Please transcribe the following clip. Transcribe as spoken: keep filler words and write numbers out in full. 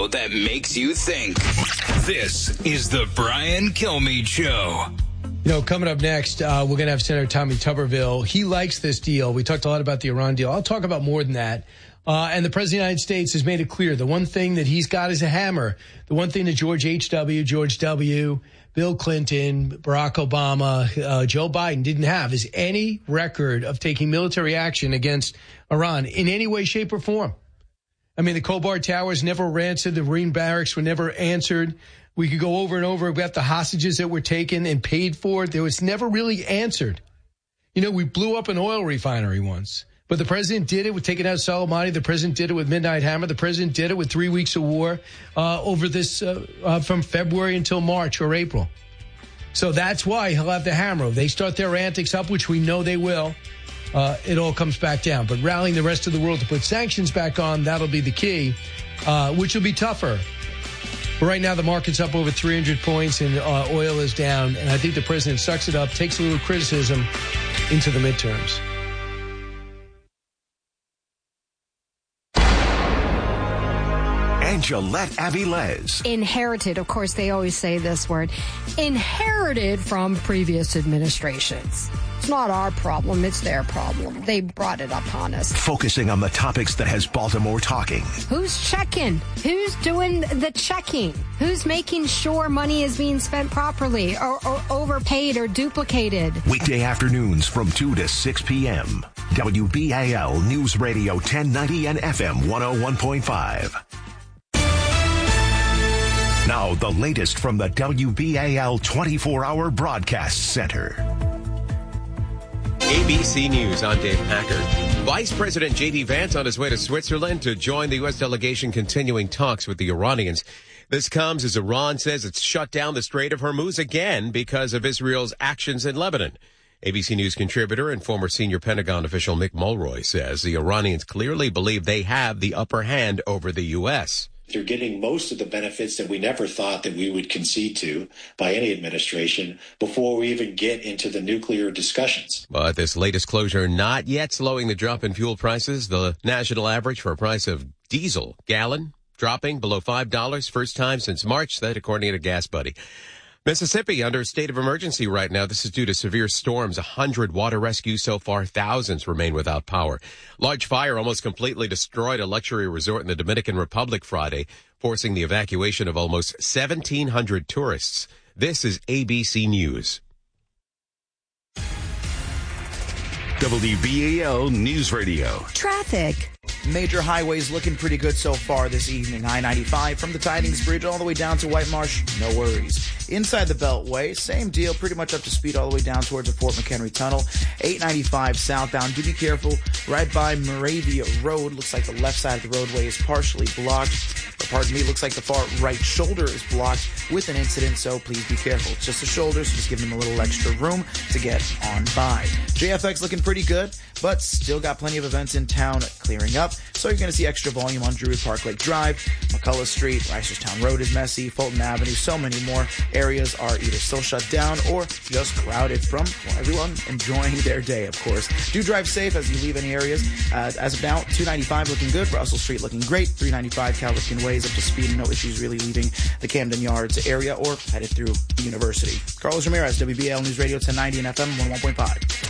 show that makes you think. This is the Brian Kilmeade Show. You know, coming up next, uh, we're going to have Senator Tommy Tuberville. He likes this deal. We talked a lot about the Iran deal. I'll talk about more than that. Uh, and the President of the United States has made it clear the one thing that he's got is a hammer. The one thing that George H W, George W., Bill Clinton, Barack Obama, uh, Joe Biden didn't have is any record of taking military action against Iran in any way, shape, or form. I mean, the Khobar Towers never were answered. The Marine barracks were never answered. We could go over and over about the hostages that were taken and paid for. There was never really answered. You know, we blew up an oil refinery once. But the president did it with taking out Soleimani. The president did it with Midnight Hammer. The president did it with three weeks of war uh, over this uh, uh, from February until March or April. So that's why he'll have the hammer. If they start their antics up, which we know they will, uh, it all comes back down. But rallying the rest of the world to put sanctions back on, that'll be the key, uh, which will be tougher. But right now, the market's up over three hundred points and uh, oil is down. And I think the president sucks it up, takes a little criticism into the midterms. Gillette Avilés. Inherited, of course, they always say this word, inherited from previous administrations. It's not our problem, it's their problem. They brought it upon us. Focusing on the topics that has Baltimore talking. Who's checking? Who's doing the checking? Who's making sure money is being spent properly or, or overpaid or duplicated? Weekday afternoons from two to six p.m. W B A L News Radio ten ninety and F M one oh one point five. Now, the latest from the W B A L twenty-four hour Broadcast Center. A B C News, I'm Dave Packard. Vice President J D Vance on his way to Switzerland to join the U S delegation continuing talks with the Iranians. This comes as Iran says it's shut down the Strait of Hormuz again because of Israel's actions in Lebanon. A B C News contributor and former senior Pentagon official Mick Mulroy says the Iranians clearly believe they have the upper hand over the U S. They're getting most of the benefits that we never thought that we would concede to by any administration before we even get into the nuclear discussions. But this latest closure not yet slowing the drop in fuel prices. The national average for a price of diesel gallon dropping below five dollars, first time since March, that according to Gas Buddy. Mississippi under a state of emergency right now. This is due to severe storms. A hundred water rescues so far. Thousands remain without power. Large fire almost completely destroyed a luxury resort in the Dominican Republic Friday, forcing the evacuation of almost seventeen hundred tourists. This is A B C News. W B A L News Radio. Traffic. Major highways looking pretty good so far this evening. I ninety-five from the Tidings Bridge all the way down to White Marsh, no worries. Inside the Beltway, same deal, pretty much up to speed all the way down towards the Fort McHenry Tunnel. eight ninety-five southbound, do be careful. Right by Moravia Road, looks like the left side of the roadway is partially blocked. Or pardon me, looks like the far right shoulder is blocked with an incident, so please be careful. It's just a shoulder, so just give them a little extra room to get on by. J F X looking pretty good, but still got plenty of events in town clearing up. So you're going to see extra volume on Druid Park Lake Drive, McCullough Street, Reisterstown Road is messy, Fulton Avenue, so many more areas are either still shut down or just crowded from well, everyone enjoying their day, of course. Do drive safe as you leave any areas. Uh, as of now, two ninety-five looking good, Russell Street looking great, three ninety-five Calverton Ways up to speed and no issues really leaving the Camden Yards area or headed through the university. Carlos Ramirez, W B A L News Radio ten ninety and F M one oh one point five.